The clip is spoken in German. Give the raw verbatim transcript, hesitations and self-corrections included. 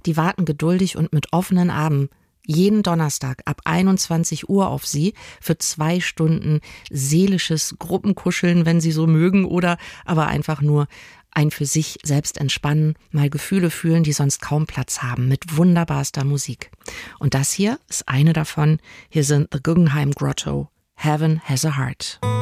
die warten geduldig und mit offenen Armen jeden Donnerstag ab einundzwanzig Uhr auf Sie für zwei Stunden seelisches Gruppenkuscheln, wenn Sie so mögen, oder aber einfach nur ein für sich selbst entspannen, mal Gefühle fühlen, die sonst kaum Platz haben, mit wunderbarster Musik. Und das hier ist eine davon. Hier sind The Guggenheim Grotto, Heaven Has a Heart.